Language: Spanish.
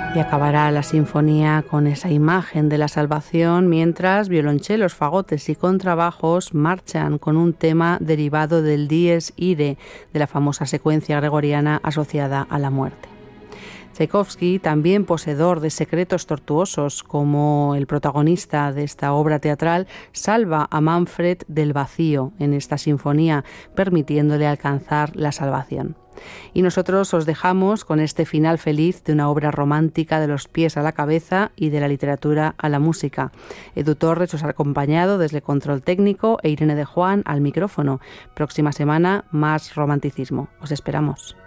Y acabará la sinfonía con esa imagen de la salvación, mientras violonchelos, fagotes y contrabajos marchan con un tema derivado del Dies Irae, de la famosa secuencia gregoriana asociada a la muerte. Tchaikovsky, también poseedor de secretos tortuosos como el protagonista de esta obra teatral, salva a Manfred del vacío en esta sinfonía, permitiéndole alcanzar la salvación. Y nosotros os dejamos con este final feliz de una obra romántica de los pies a la cabeza y de la literatura a la música. Edu Torres os ha acompañado desde el control técnico e Irene de Juan al micrófono. Próxima semana, más romanticismo. Os esperamos.